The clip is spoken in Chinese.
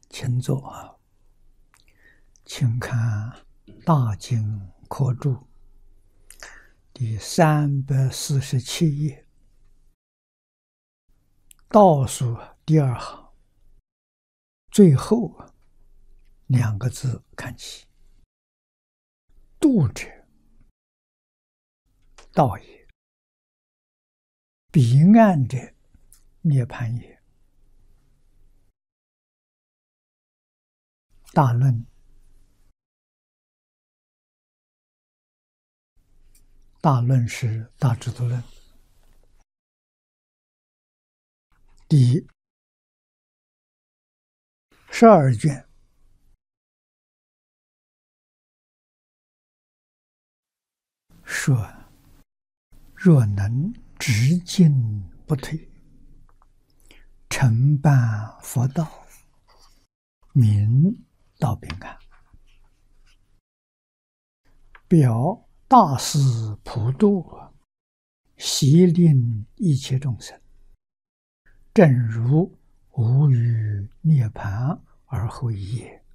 请坐啊，请看《大经科注》第347页，倒数第二行，最后2个字看起：度者，道也；彼岸者，涅盘也。大论，大论是大智度论第12卷，说：若能直进不退，承办佛道，明道宾安，表大事普度，悉令一切众生，正如无余涅盘而后已也。